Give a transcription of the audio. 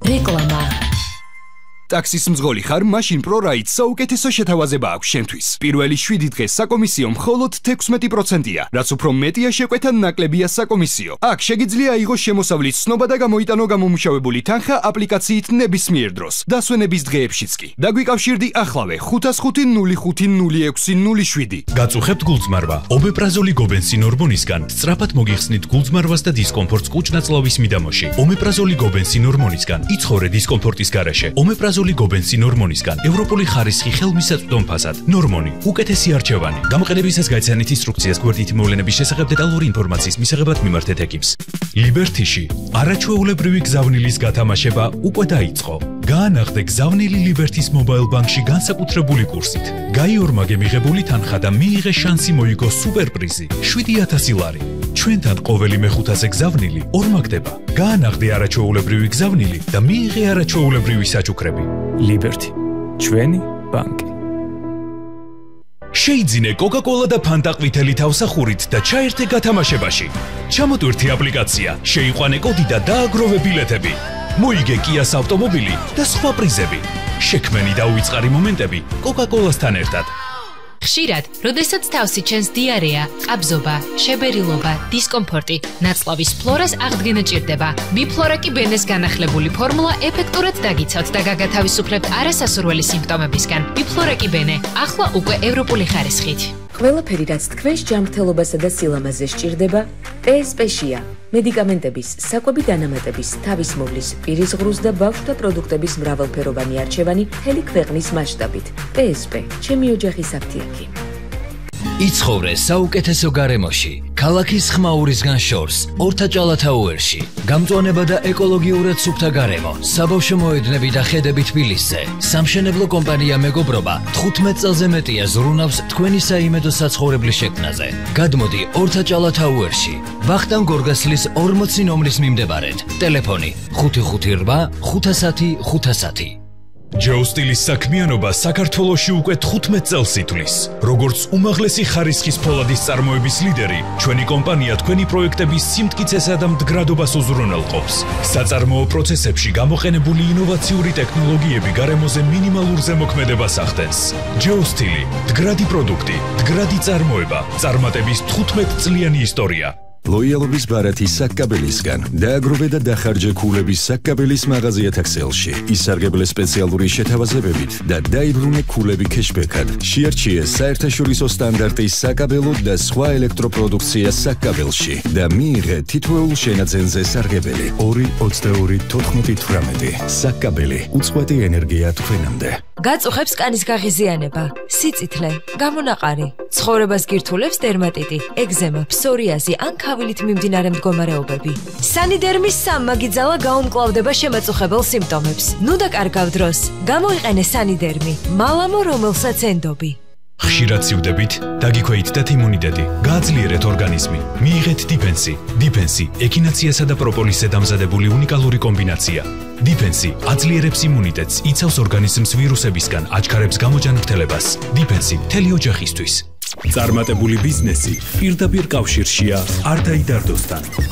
რეკლამა ტაქსის მძღოლი ხარ, მაშინ ProRide საუკეთესო შეთავაზება აქვს შენთვის. პირველი 7 დღე საკომისიო მხოლოდ 16%-ია, რაც უფრო მეტია შეკვეთა ნაკლებია საკომისიო. აქ შეგიძლია აიღოს შემოსავლის ცნობა და გამოიტანო გამომუშავებული თანხა აპლიკაციით ნებისმიერ დროს, დასვენების დღეებშიც კი. დაგვიკავშირდი ახლავე 505-05-06-07. გაწუხებთ გულწმარვა. ომეპრაზოლი გობენსი ნორმონისგან სწრაფად მოგიხსნით გულწმარვას და დისკომფორტს კუჭ-ნაწლავის მიდამოში. ომეპრაზოლი გობენსი ნორმონისგან იცხოვრე დისკომფორტის გარეშე. ომეპრაზოლი გობენსი ნორმონისგან ევროპული ხარისხი ხელმისაწვდომ ფასად. ნორმონი უკეთესი არჩევანი. გამოყენებისას გაიცანით ინსტრუქციას გვერდითი მოვლენების შესახებ დეტალური ინფორმაციის მისაღებად მიმართეთ ექიმს. ლიბერთიში არაჩვეულებრივი გზავნილის გათამაშება უკვე დაიწყო. გაანაღდე გზავნილი ლიბერთის მობაილ ბანკში განსაკუთრებული კურსით. გაიორმაგე მიღებული თანხა და მიიღე შანსი მოიგო სუპერპრიზი 7000 ლარი. ჩვენთან ყოველი მეხუთაზე გზავნილი ორმაგდება. გაანაღდე არაჩვეულებრივი გზავნილი და მიიღე არაჩვეულებრივი საჩუქრები. ლიბერთი, ჩვენი ბანკი. შეიძინე კოკა-კოლა და ფანტა ყვითელი თავსახურით და ჩაერთე გათამაშებაში. ჩამოტვირთი აპლიკაცია, შეიყვანე კოდი და დააგროვე ბილეთები. მოიგე კიას ავტომობილი და სხვა პრიზები. შექმენი და უიწყარი მომენტები კოკა-კოლასთან ერთად. ხშირად, როდესაც თავსი ჩენს დიარეა, ყაბზობა, შებერილობა, დისკომფორტი, ნაწლავის ფლორას აღდგენა ჭირდება. ბიფლორაკი ბენეს განახლებული ფორმულა ეფექტურად დაგიცავთ და გაგათავისუფლებთ არასასურველი სიმპტომებისგან. ბიფლორაკი ბენე, ახლა უკვე ევროპული ხარისხით. ყველაფერი, რაც თქვენს ჯანმრთელობასა და სილამაზე სჭირდება, PSP-შია. მედიკამენტების, საკვები დანამატების, თავის მოვლის, პირის ღრუს და ბავშვთა პროდუქტების მრავალფეროვანი არჩევანი მთელი ქვეყნის მასშტაბით. PSP, ჩემი ოჯახის აფთიაქი. იცხოვრე საუკეთესო გარემოში, ქალაქის ხმაურისგან შორს, ორთაჭალათაუერში. გამწვანება და ეკოლოგიურად სუფთა გარემო, საბავშვო მოედნები და ხედები თბილისზე. სამშენებლო კომპანია მეგობრობა 15 წელზე მეტია ზრუნავს თქვენი საიმედო საცხოვრებლის შექმნაზე. გადმოდი ორთაჭალათაუერში, ვახტანგ გორგასლის 40 ნომრის მიმდებარედ. ტელეფონი 558 510 510. ჯოუსტილის საქმიანობა საქართველოში უკვე 15 წელს ითვლის. როგორც უმაღლესი ხარისხის ფოლადის წარმოების ლიდერი, ჩვენი კომპანია თქვენი პროექტების სიმტკიცესა და მდგრადობას უზრუნველყოფს. საწარმოო პროცესებში გამოყენებული ინოვაციური ტექნოლოგიები გარემოზე მინიმალურ ზემოქმედებას ახდენს. ჯოუსტილი, მდგრადი პროდუქტი, მდგრადი წარმოება, წარმატების 15 წლიანი ისტორია. ლოიალობის ბარათი საkkabelისგან დააგროვე და დახარჯე ქულების საkkabelის მაღაზიათა ქსელში. ისარგებლე სპეციალური შეთავაზებებით და დაიბრუნე ქულები кэშბექად. შეარჩიე საერთაშორისო სტანდარტის საkkabelo და სხვა ელექტროპროდუქცია საkkabelში და მიიღე თითოეულ შენაძენზე სარგებელი 2-22-14-18. საkkabeli უწყვეტი ენერგია თქვენამდე. გაწუხებს კანის გაღიზიანება, სიწითლე, გამონაყარი, ცხოვრებას გირთულებს დერმატიტი, ეგზემა, ფსორიაზი ან ქავილით მიმდინარე მდგომარეობები. სანიდერმის სამმაგიძალა გაუმკლავდება შემაწუხებელ სიმპტომებს. ნუ დაკარგავ დროს, გამოიყენე სანიდერმი, მალამო რომელსაც ენდობი. ხშირად სივდებით, დაგიქვეითდეთ იმუნიტეტი, გააძლიერეთ ორგანიზმი. მიიღეთ დიფენსი. დიფენსი ექინაციასა და პროპოლისზე დამზადებული უნიკალური კომბინაცია. დიფენსი აძლიერებს იმუნიტეტს, იცავს ორგანიზმს ვირუსებისგან, აჩქარებს გამოჯანმრთელებას. დიფენსი მთელი ოჯახისთვის. წარმატებული ბიზნესი პირდაპირ კავშირშია არ დაიდარდოსთან.